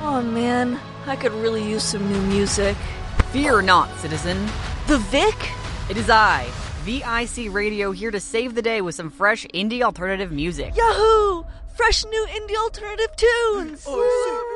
Oh man, I could really use some new music. Fear not, citizen. The Vic? It is I, VIC Radio, here to save the day with some fresh indie alternative music. Yahoo! Fresh new indie alternative tunes!